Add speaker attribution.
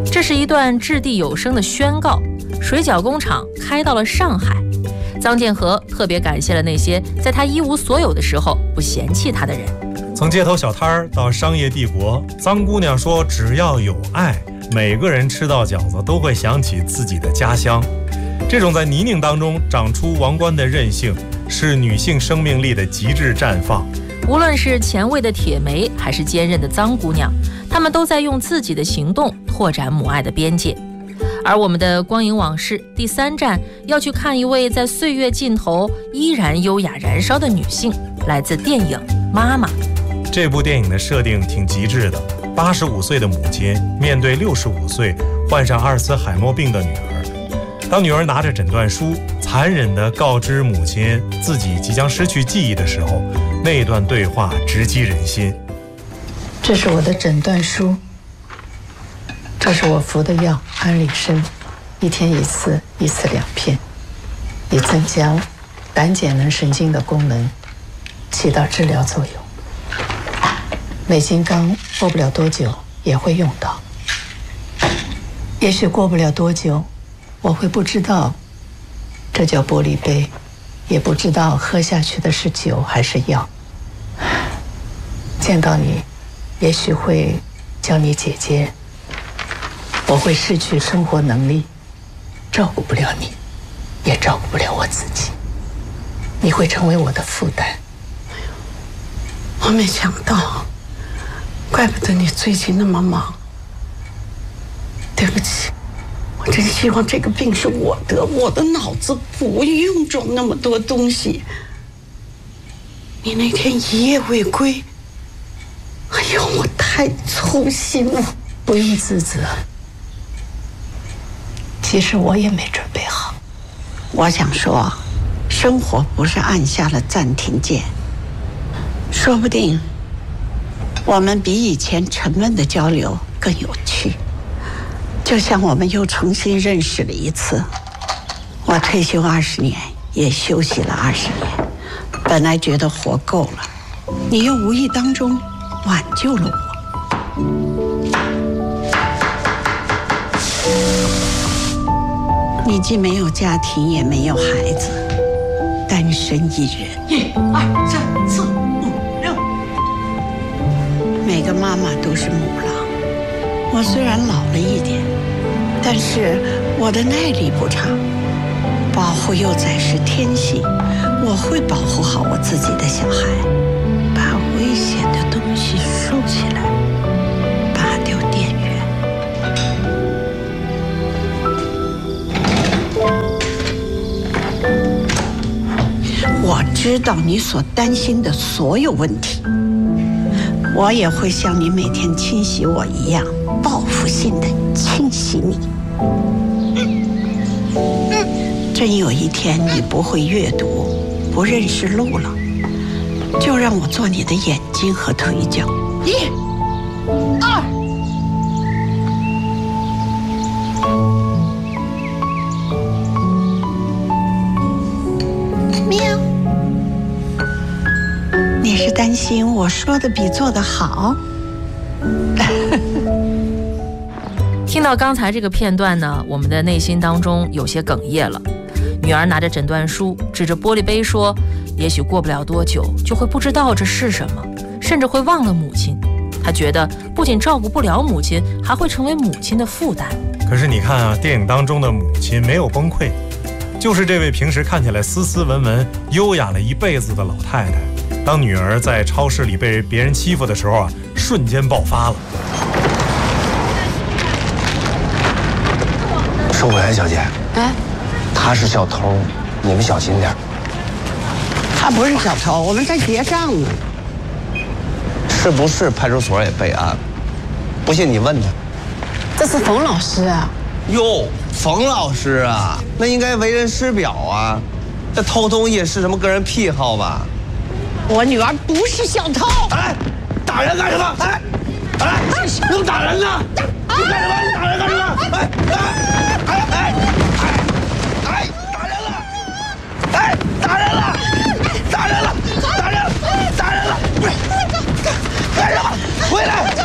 Speaker 1: 这是一段掷地有声的宣告，水饺工厂开到了上海。臧建和特别感谢了那些在他一无所有的时候不嫌弃他的人。
Speaker 2: 从街头小摊儿到商业帝国，臧姑娘说，只要有爱，每个人吃到饺子都会想起自己的家乡。这种在泥泞当中长出王冠的韧性，是女性生命力的极致绽放。
Speaker 1: 无论是前卫的铁梅，还是坚韧的臧姑娘，她们都在用自己的行动拓展母爱的边界。而我们的光影往事第3站要去看一位在岁月尽头依然优雅燃烧的女性，来自电影《妈妈》。
Speaker 2: 这部电影的设定挺极致的，85岁的母亲面对65岁患上阿尔茨海默病的女儿，当女儿拿着诊断书残忍地告知母亲自己即将失去记忆的时候，那段对话直击人心。
Speaker 3: 这是我的诊断书，这是我服的药安里参，1天1次，1次2片，以增加胆碱能神经的功能，起到治疗作用。美金刚过不了多久也会用到，也许过不了多久我会不知道这叫玻璃杯，也不知道喝下去的是酒还是药。见到你也许会叫你姐姐，我会失去生活能力，照顾不了你，也照顾不了我自己，你会成为我的负担。
Speaker 4: 我没想到，怪不得你最近那么忙。对不起，我真希望这个病是我得，我的脑子不用装那么多东西。你那天一夜未归，哎呦，我太粗心了。
Speaker 3: 不用自责，其实我也没准备好。
Speaker 4: 我想说，生活不是按下了暂停键，说不定我们比以前沉闷的交流更有趣。就像我们又重新认识了一次。我退休20年，也休息了20年，本来觉得活够了，你又无意当中挽救了我。你既没有家庭，也没有孩子，单身一人。1、2、3、4、5、6。每个妈妈都是母狼。我虽然老了一点，但是我的耐力不差。保护幼崽是天性，我会保护好我自己的小孩，把危险的东西收起来，拔掉电源。我知道你所担心的所有问题，我也会像你每天清洗我一样，报复性的清洗你。真有一天你不会阅读，不认识路了，就让我做你的眼睛和腿脚。1、2。喵。你是担心我说的比做的好？
Speaker 1: 听到刚才这个片段呢，我们的内心当中有些哽咽了。女儿拿着诊断书，指着玻璃杯说，也许过不了多久就会不知道这是什么，甚至会忘了母亲。她觉得不仅照顾不了母亲，还会成为母亲的负担。
Speaker 2: 可是你看啊，电影当中的母亲没有崩溃，就是这位平时看起来斯斯文文、优雅了一辈子的老太太，当女儿在超市里被别人欺负的时候啊，瞬间爆发了。
Speaker 5: 收回来，小姐。
Speaker 4: 哎，
Speaker 5: 他是小偷，你们小心点。
Speaker 4: 他不是小偷，我们在结账呢。
Speaker 5: 是不是派出所也备案？不信你问他。
Speaker 4: 这是冯老师啊。
Speaker 5: 哟，冯老师啊，那应该为人师表啊。这偷东西是什么个人癖好吧？
Speaker 4: 我女儿不是小偷。
Speaker 5: 哎，打人干什么？哎，能打人呢？你干什么？你打人干什么？打人了！哎，打人了！打人了！打人了！不是，干什么？回来！